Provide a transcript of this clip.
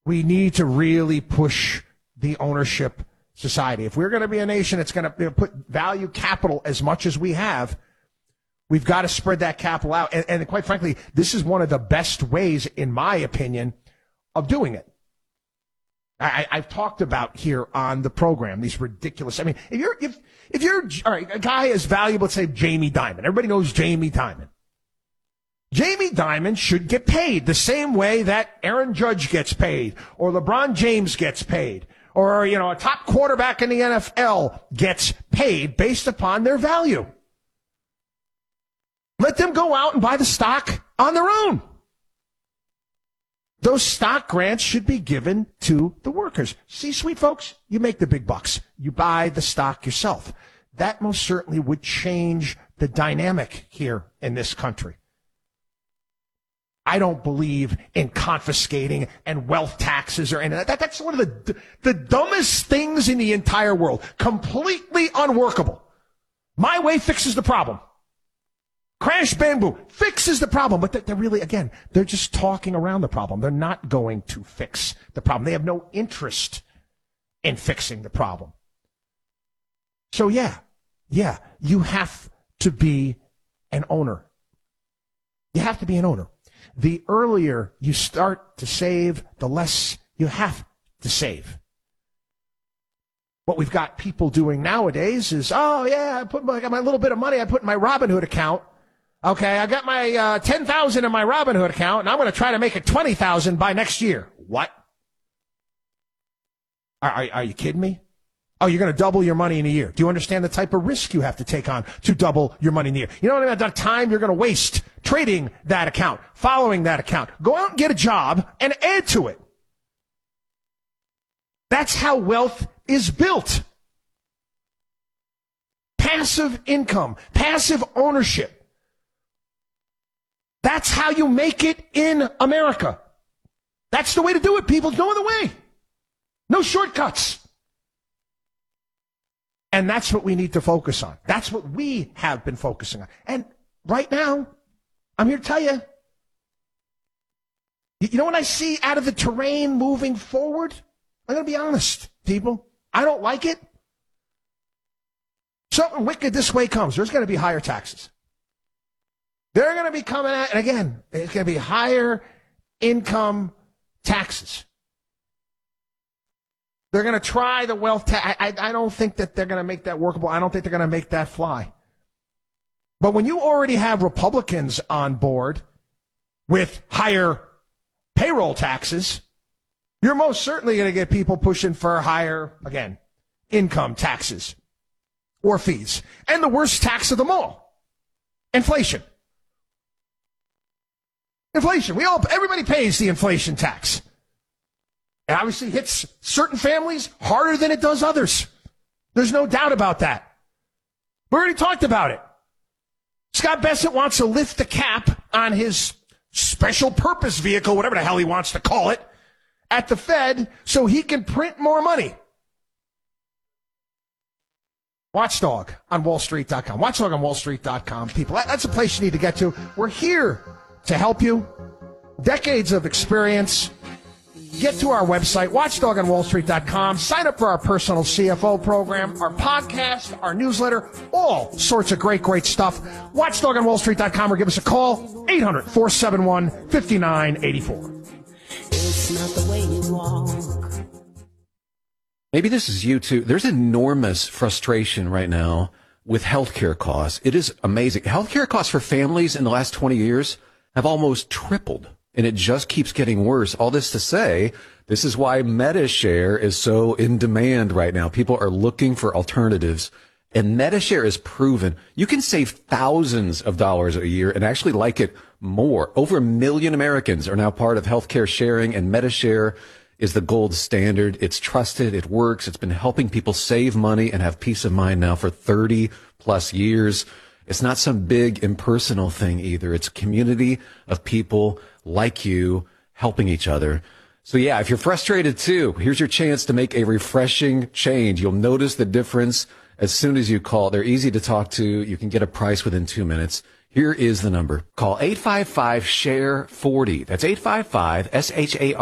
We need to really push the ownership society. If we're going to be a nation that's going to put value capital as much as we have, we've got to spread that capital out. And quite frankly, this is one of the best ways, in my opinion, of doing it. I've talked about here on the program these ridiculous. I mean, if you're all right, a guy as valuable, let's say Jamie Dimon. Everybody knows Jamie Dimon. Jamie Dimon should get paid the same way that Aaron Judge gets paid, or LeBron James gets paid, or a top quarterback in the NFL gets paid based upon their value. Let them go out and buy the stock on their own. Those stock grants should be given to the workers. C-suite folks, you make the big bucks. You buy the stock yourself. That most certainly would change the dynamic here in this country. I don't believe in confiscating and wealth taxes or any of that. That's one of the dumbest things in the entire world. Completely unworkable. My way fixes the problem. Crash bamboo fixes the problem, but they're really, again, they're just talking around the problem. They're not going to fix the problem. They have no interest in fixing the problem. So yeah, you have to be an owner. You have to be an owner. The earlier you start to save, the less you have to save. What we've got people doing nowadays is, I got my little bit of money I put in my Robinhood account. Okay, I got my $10,000 in my Robinhood account, and I'm going to try to make it $20,000 by next year. What? Are you kidding me? Oh, you're going to double your money in a year. Do you understand the type of risk you have to take on to double your money in a year? You know what I mean? The time you're going to waste trading that account, following that account. Go out and get a job and add to it. That's how wealth is built. Passive income, passive ownership. That's how you make it in America. That's the way to do it, people. No other way. No shortcuts. And that's what we need to focus on. That's what we have been focusing on. And right now, I'm here to tell you, you know what I see out of the terrain moving forward? I'm going to be honest, people. I don't like it. Something wicked this way comes. There's going to be higher taxes. They're going to be coming at, and again, it's going to be higher income taxes. They're going to try the wealth tax. I don't think that they're going to make that workable. I don't think they're going to make that fly. But when you already have Republicans on board with higher payroll taxes, you're most certainly going to get people pushing for higher, again, income taxes or fees. And the worst tax of them all, inflation. Inflation. Everybody pays the inflation tax. It obviously hits certain families harder than it does others. There's no doubt about that. We already talked about it. Scott Bessent wants to lift the cap on his special purpose vehicle, whatever the hell he wants to call it, at the Fed so he can print more money. Watchdog on WallStreet.com. Watchdog on WallStreet.com. People, that's a place you need to get to. We're here to help you. Decades of experience. Get to our website, watchdogonwallstreet.com. Sign up for our personal CFO program, our podcast, our newsletter, all sorts of great stuff. Watchdogonwallstreet.com or give us a call, 800-471-5984. It's not the way you walk. Maybe this is you too. There's enormous frustration right now with healthcare costs. It is amazing. Healthcare costs for families in the last 20 years have almost tripled. And it just keeps getting worse. All this to say, this is why MediShare is so in demand right now. People are looking for alternatives. And MediShare is proven you can save thousands of dollars a year and actually like it more. Over 1 million Americans are now part of healthcare sharing, and MediShare is the gold standard. It's trusted. It works. It's been helping people save money and have peace of mind now for 30 plus years. It's not some big impersonal thing either. It's a community of people like you helping each other. So yeah, if you're frustrated too, here's your chance to make a refreshing change. You'll notice the difference as soon as you call. They're easy to talk to. You can get a price within 2 minutes. Here is the number. Call 855-SHARE-40. That's 855-SHARE.